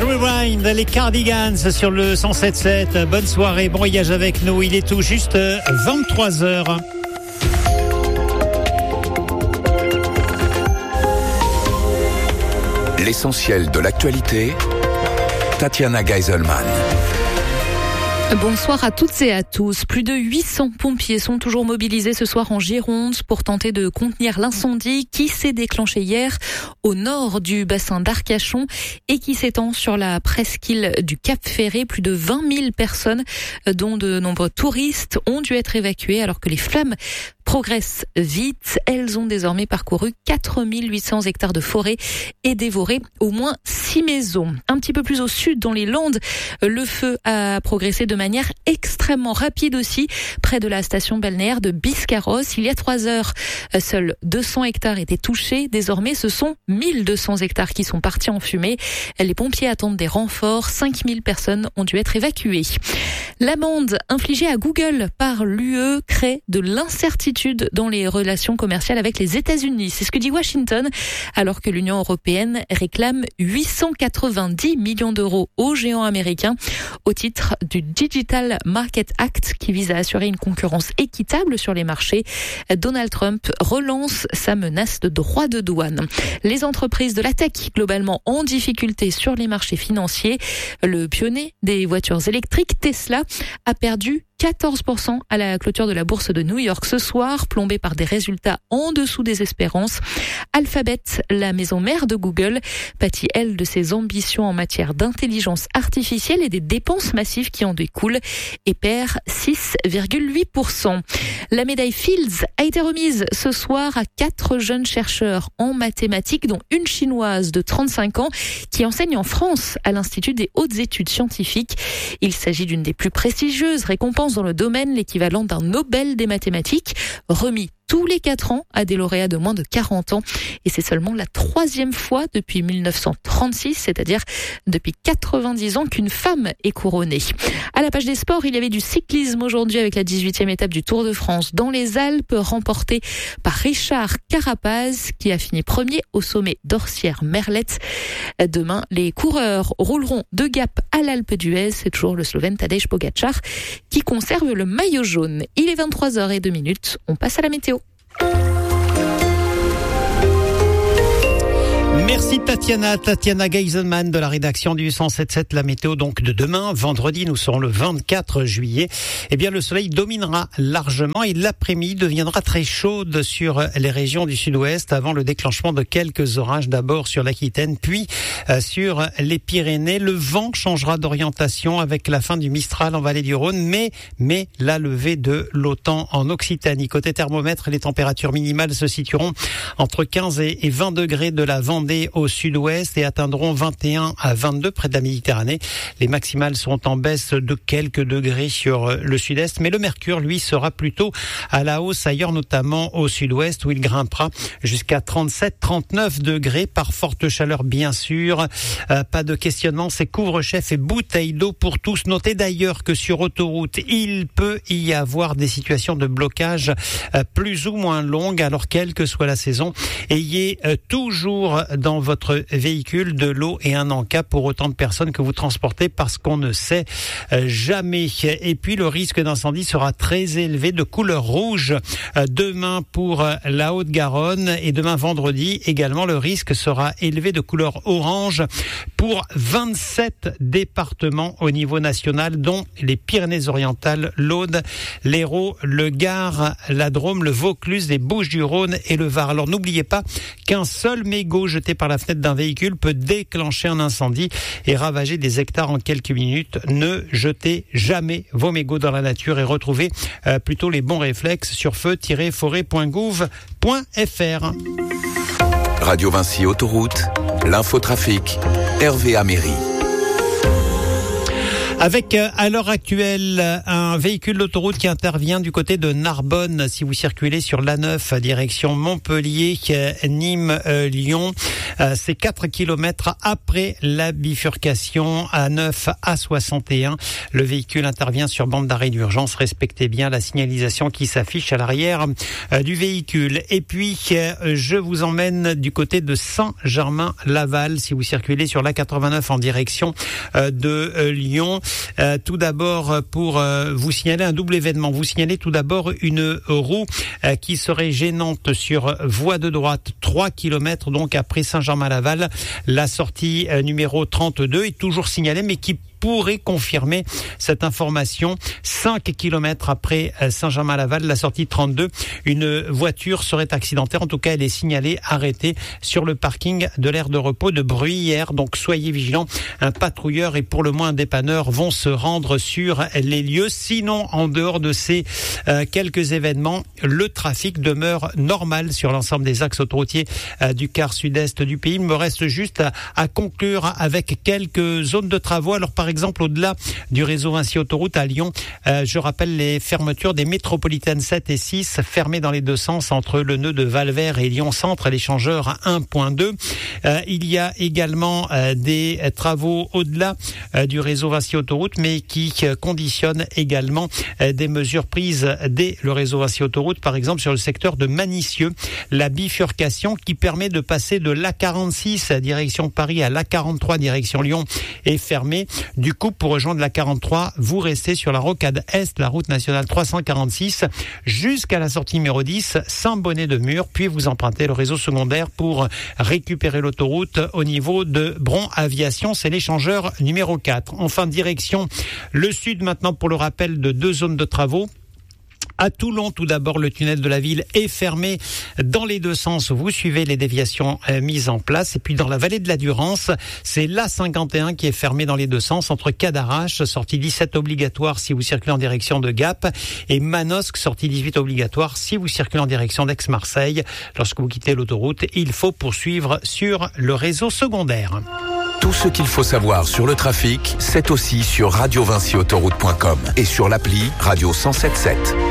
Rewind, les Cardigans sur le 107.7. Bonne soirée, bon voyage avec nous. Il est tout juste 23h. L'essentiel de l'actualité, Tatiana Geiselman. Bonsoir à toutes et à tous. Plus de 800 pompiers sont toujours mobilisés ce soir en Gironde pour tenter de contenir l'incendie qui s'est déclenché hier au nord du bassin d'Arcachon et qui s'étend sur la presqu'île du Cap-Ferré. Plus de 20 000 personnes, dont de nombreux touristes, ont dû être évacuées alors que les flammes progressent vite. Elles ont désormais parcouru 4 800 hectares de forêt et dévoré au moins 6 maisons. Un petit peu plus au sud, dans les Landes, le feu a progressé de manière extrêmement rapide aussi, près de la station balnéaire de Biscarrosse. Il y a 3 heures, seuls 200 hectares étaient touchés. Désormais, ce sont 1200 hectares qui sont partis en fumée. Les pompiers attendent des renforts. 5 000 personnes ont dû être évacuées. L'amende infligée à Google par l'UE crée de l'incertitude dans les relations commerciales avec les États-Unis. C'est ce que dit Washington, alors que l'Union européenne réclame 890 millions d'euros aux géants américains au titre du Digital Market Act qui vise à assurer une concurrence équitable sur les marchés. Donald Trump relance sa menace de droits de douane. Les entreprises de la tech globalement en difficulté sur les marchés financiers. Le pionnier des voitures électriques, Tesla, a perdu 14% à la clôture de la bourse de New York ce soir, plombé par des résultats en dessous des espérances. Alphabet, la maison mère de Google, pâtit, elle, de ses ambitions en matière d'intelligence artificielle et des dépenses massives qui en découlent et perd 6,8%. La médaille Fields a été remise ce soir à 4 jeunes chercheurs en mathématiques, dont une chinoise de 35 ans qui enseigne en France à l'Institut des hautes études scientifiques. Il s'agit d'une des plus prestigieuses récompenses dans le domaine, l'équivalent d'un Nobel des mathématiques, remis tous les 4 ans à des lauréats de moins de 40 ans. Et c'est seulement la 3e fois depuis 1936, c'est-à-dire depuis 90 ans, qu'une femme est couronnée. À la page des sports, il y avait du cyclisme aujourd'hui avec la 18e étape du Tour de France dans les Alpes, remportée par Richard Carapaz, qui a fini premier au sommet d'Orsières-Merlette. Demain, les coureurs rouleront de Gap à l'Alpe d'Huez. C'est toujours le Slovène Tadej Pogačar qui conserve le maillot jaune. Il est 23h02. On passe à la météo. Merci Tatiana Geiselman de la rédaction du 107.7. La météo donc de demain, vendredi, nous serons le 24 juillet. Eh bien, le soleil dominera largement et l'après-midi deviendra très chaude sur les régions du sud-ouest avant le déclenchement de quelques orages, d'abord sur l'Aquitaine, puis sur les Pyrénées. Le vent changera d'orientation avec la fin du Mistral en vallée du Rhône, mais la levée de l'OTAN en Occitanie. Côté thermomètre, les températures minimales se situeront entre 15 et 20 degrés de la Vendée au sud-ouest et atteindront 21 à 22 près de la Méditerranée. Les maximales sont en baisse de quelques degrés sur le sud-est, mais le mercure, lui, sera plutôt à la hausse ailleurs, notamment au sud-ouest où il grimpera jusqu'à 37-39 degrés par forte chaleur, bien sûr. Pas de questionnement, c'est couvre-chef et bouteilles d'eau pour tous. Notez d'ailleurs que sur autoroute, il peut y avoir des situations de blocage plus ou moins longues, alors quelle que soit la saison, ayez toujours dans votre véhicule de l'eau et un encas pour autant de personnes que vous transportez, parce qu'on ne sait jamais. Et puis le risque d'incendie sera très élevé, de couleur rouge demain pour la Haute-Garonne, et demain vendredi également le risque sera élevé de couleur orange pour 27 départements au niveau national, dont les Pyrénées-Orientales, l'Aude, l'Hérault, le Gard, la Drôme, le Vaucluse, les Bouches-du-Rhône et le Var. Alors n'oubliez pas qu'un seul mégot jeté par la fenêtre d'un véhicule peut déclencher un incendie et ravager des hectares en quelques minutes. Ne jetez jamais vos mégots dans la nature et retrouvez plutôt les bons réflexes sur feu-forêt.gouv.fr. Radio Vinci Autoroute, l'infotrafic, Hervé Améry. Avec à l'heure actuelle un véhicule d'autoroute qui intervient du côté de Narbonne si vous circulez sur l'A9 direction Montpellier, Nîmes, Lyon. C'est 4 km après la bifurcation A9 A61. Le véhicule intervient sur bande d'arrêt d'urgence. Respectez bien la signalisation qui s'affiche à l'arrière du véhicule. Et puis je vous emmène du côté de Saint-Germain-Laval si vous circulez sur l'A89 en direction de Lyon. Tout d'abord, pour vous signaler un double événement. Vous signalez tout d'abord une roue qui serait gênante sur voie de droite, 3 km donc après Saint-Germain-Laval. La sortie numéro 32 est toujours signalée, mais qui pourrait confirmer cette information. 5 km après Saint-Germain-Laval, la sortie 32, une voiture serait accidentée. En tout cas, elle est signalée arrêtée sur le parking de l'aire de repos de Bruyères. Donc, soyez vigilants. Un patrouilleur et pour le moins un dépanneur vont se rendre sur les lieux. Sinon, en dehors de ces quelques événements, le trafic demeure normal sur l'ensemble des axes autoroutiers du quart sud-est du pays. Il me reste juste à conclure avec quelques zones de travaux. Alors, par exemple, au-delà du réseau Vinci Autoroute à Lyon, je rappelle les fermetures des métropolitaines 7 et 6 fermées dans les deux sens entre le nœud de Valvert et Lyon Centre, l'échangeur 1.2. Il y a également des travaux au-delà du réseau Vinci Autoroute, mais qui conditionnent également des mesures prises dès le réseau Vinci Autoroute, par exemple sur le secteur de Manicieux, la bifurcation qui permet de passer de l'A46 direction Paris à l'A43 direction Lyon est fermée. Du coup, pour rejoindre la 43, vous restez sur la rocade Est, la route nationale 346, jusqu'à la sortie numéro 10, Saint-Bonnet-de-Mur, puis vous empruntez le réseau secondaire pour récupérer l'autoroute au niveau de Bron-Aviation, c'est l'échangeur numéro 4. Enfin, direction le sud maintenant pour le rappel de 2 zones de travaux. À Toulon, tout d'abord, le tunnel de la ville est fermé dans les deux sens. Vous suivez les déviations mises en place. Et puis, dans la vallée de la Durance, c'est l'A51 qui est fermé dans les deux sens entre Cadarache, sortie 17 obligatoire si vous circulez en direction de Gap, et Manosque, sortie 18 obligatoire si vous circulez en direction d'Aix-Marseille. Lorsque vous quittez l'autoroute, il faut poursuivre sur le réseau secondaire. Tout ce qu'il faut savoir sur le trafic, c'est aussi sur radiovinciautoroute.com et sur l'appli Radio 107.7.